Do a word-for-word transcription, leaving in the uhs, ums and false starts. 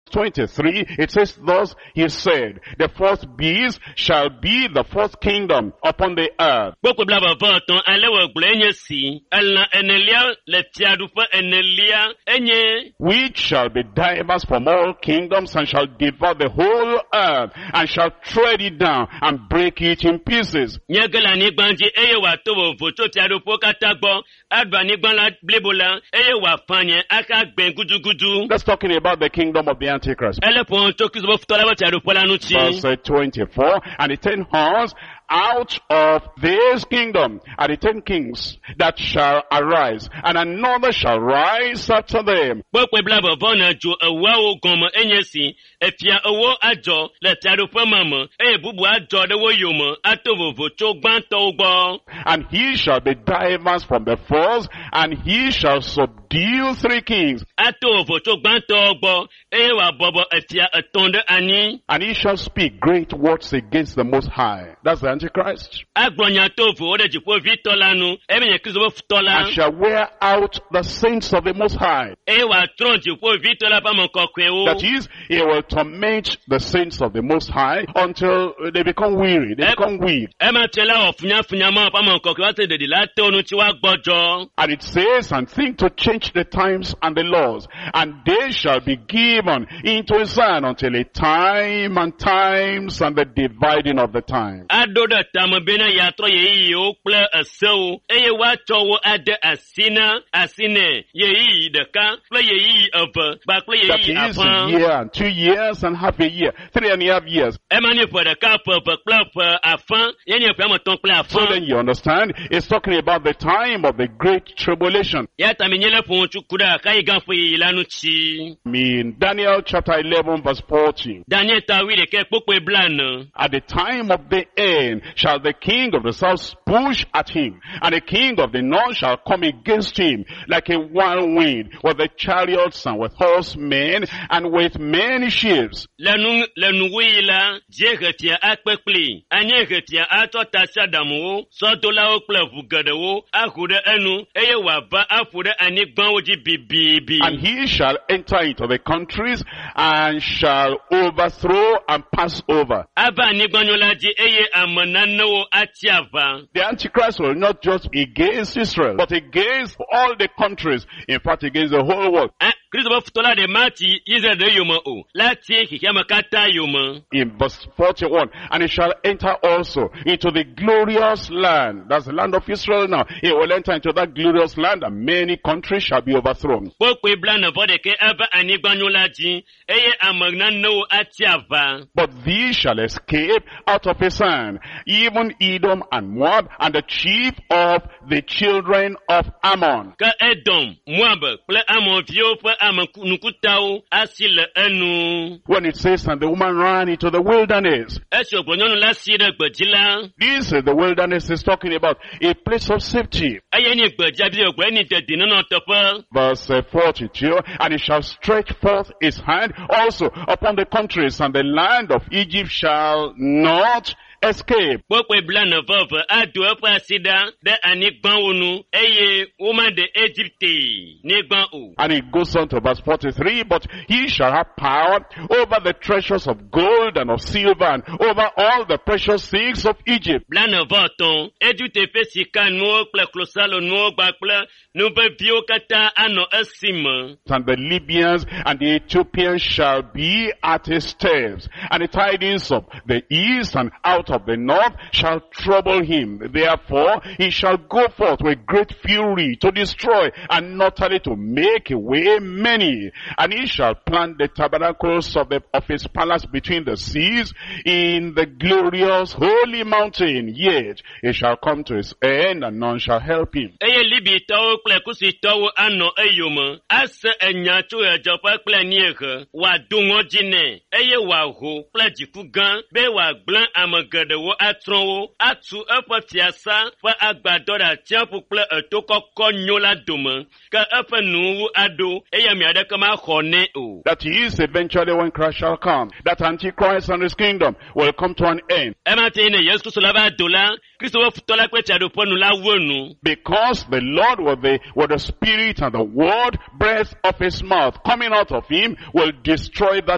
twenty-three, it says, thus he said, the fourth beast shall be the fourth kingdom upon the earth, Boko blaba voton alewa glenye si alna enelia le tiadufa enelia enye which shall be diverse from all kingdoms, and shall devour the whole earth, and shall tread it down, and break it in pieces. nyegela ni gbanji eye wa tobo voto tiadufo katagbo adba ni gbanla blebola eye wa fanye aka gben gudugudu. That's talking about the kingdom of the Antichrist. Elepon to kizo futola wa tiadufo la nuchi. Verse uh, twenty-four, and the ten horns out of this kingdom are the ten kings that shall arise, and another shall rise after them. Boko blaba vona jo ewa o gomo enye si efia owo ajo le tiadufo mama eye bubu ajo de wo yomo atovo voto gbanto ugbo. And he shall be diverse from the first, and he shall subdue three kings. Atovo voto gbanto ugbo eye wa bobo efia etonde ani. And he shall speak great words against the Most High. That's the Antichrist. Agbonya tovo ode jipo vitolanu emenye kizo futola. And shall wear out the saints of the Most High. Eye wa tron jipo vitola pa monkokwe o. That is, he will torment the saints of the Most High until they become weary, they become weak. Ema tela ofunya funya ma pa monkokwe wa te de la tonu ti wa gbojo. And it says, and think to change the times and the laws, and they shall be given into his hand until a time and times and the dividing of the time. Adoda tamo bena ya tro ye o ple asau eye wa chowo ade asina asine ye de ka ple ye of ba ple That ye is a afan. year and two years and half a year, three and a half years. Ema ni for the ka for ple afan ye ni pe mo ton ple So afan. then you understand, it's talking about the time of the great tribulation. Ya taminyele pon chukuda kai ganfo yi lanu chi. In Daniel chapter eleven verse forty. Daniel ta wi de ke popo blana. At the time of the end shall the king of the south push at him, and the king of the north shall come against him like a whirlwind, with the chariots and with horsemen and with many ships. Lanu lanu wi la jegetia akpekpli. Anye getia atota sadamu so dola o ple vugadewo akude enu eye wa ba afude ani gban oji bibibi. And he shall enter into the countries and shall overthrow and pass over. Aba ani gbanyola ji eye amanano atiava. The Antichrist will not just be against Israel, but against all the countries, in fact against the whole world. Kristo ba futola de mati Israel de yoma o. Lati kikama kata yoma. In verse forty-one, and he shall enter also into the glorious land. That's the land of Israel now. He will enter into that glorious land, and many countries shall be overthrown. Bokwe blana vodeke aba ani gbanyola ji eye amanano atiava. But these shall escape out of his hand, even Edom and Moab, and the chief of the children of Ammon. Ka Edom, Moab, ple Ammon vio ple Ammon nukutao asile enu. When it says, and the woman ran into the wilderness, Esho gbonyono la sire gbejila. this is the wilderness is talking about, a place of safety. Aye ni gbeja bi ogbe ni te dinu na topo. Verse uh, forty-two, and he shall stretch forth his hand also upon the countries, and the land of Egypt shall not escape. Bokwe blana vove adu apa sida de ani gban wonu eye woman de Egypte ni gban o. And it goes on to verse forty-three, but he shall have power over the treasures of gold and of silver, and over all the precious things of Egypt. Blana voton Egypte fe sika no ple klosalo no gba ple no be bio kata ano esima. And the Libyans and the Ethiopians shall be at his steps, and the tidings of the east and out of the north shall trouble him. Therefore he shall go forth with great fury to destroy, and utterly to make away many. And he shall plant the tabernacles of, the, of his palace between the seas in the glorious holy mountain. Yet it shall come to his end, and none shall help him. Eye libi tawo ple kusi tawo ano eyoma. Ase enya chu ejopa ple niege. Wa dungo jine. Eye wa ho ple jikugan. Be wa blan amagade wo atron wo. Atu epa fiasa. Fa agbadora tiampu ple etoko konyola doma. Ka epa nuwu ado. Eye miade kama khone o. That is eventually when Christ shall come. That Antichrist and his kingdom will come to an end. Ema te ine Yesu sulaba dola. Kristo wo futola kwe chado ponu la wonu. Because the Lord with the, with the spirit and the word breath of his mouth coming out of him will destroy that